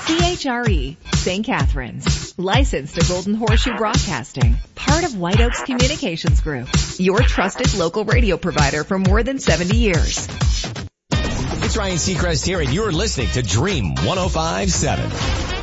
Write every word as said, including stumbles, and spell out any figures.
C H R E, Saint Catharines. Licensed to Golden Horseshoe Broadcasting. Part of White Oaks Communications Group. Your trusted local radio provider for more than seventy years. It's Ryan Seacrest here, and you're listening to Dream one oh five point seven.